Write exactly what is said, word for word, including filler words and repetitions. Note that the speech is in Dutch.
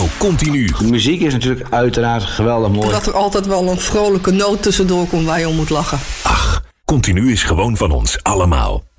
Radio Continu. De muziek is natuurlijk uiteraard geweldig mooi. Dat er altijd wel een vrolijke noot tussendoor komt waar je om moet lachen. Ach, Continu is gewoon van ons allemaal.